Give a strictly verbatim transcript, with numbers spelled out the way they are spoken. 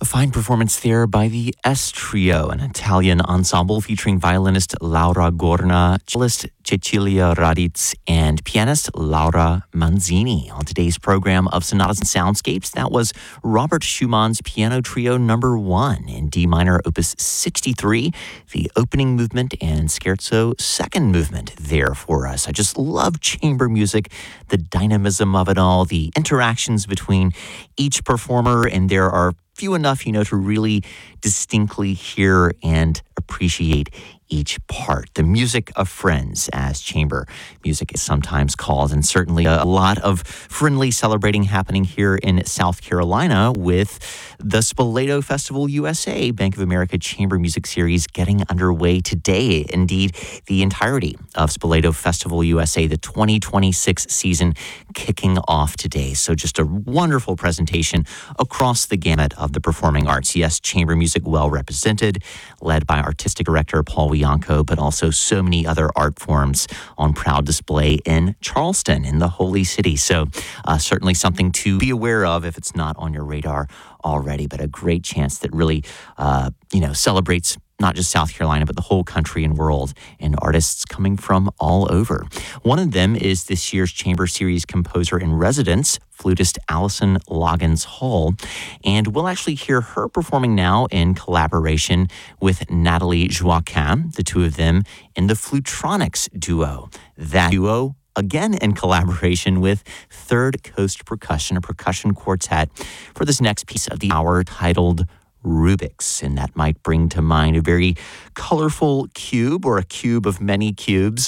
A fine performance there by the S Trio, an Italian ensemble featuring violinist Laura Gorna, cellist Cecilia Raditz, and pianist Laura Manzini. On today's program of Sonatas and Soundscapes, that was Robert Schumann's Piano Trio number one in D minor, opus sixty-three, the opening movement and scherzo second movement there for us. I just love chamber music, the dynamism of it all, the interactions between each performer, and there are few enough, you know, to really distinctly hear and appreciate each part. The music of friends, as chamber music is sometimes called, and certainly a lot of friendly celebrating happening here in South Carolina with the Spoleto Festival U S A Bank of America Chamber Music Series getting underway today. Indeed, the entirety of Spoleto Festival U S A, the twenty twenty-six season, kicking off today. So just a wonderful presentation across the gamut of the performing arts. Yes, chamber music well represented, led by artistic director Paul Bianco, but also so many other art forms on proud display in Charleston, in the Holy City. So uh, certainly something to be aware of if it's not on your radar already, but a great chance that really, uh, you know, celebrates not just South Carolina, but the whole country and world, and artists coming from all over. One of them is this year's Chamber Series composer in residence, flutist Allison Loggins Hall, and we'll actually hear her performing now in collaboration with Natalie Joachim, the two of them in the Flutronics duo. That duo, again in collaboration with Third Coast Percussion, a percussion quartet, for this next piece of the hour titled Rubix, and that might bring to mind a very colorful cube or a cube of many cubes.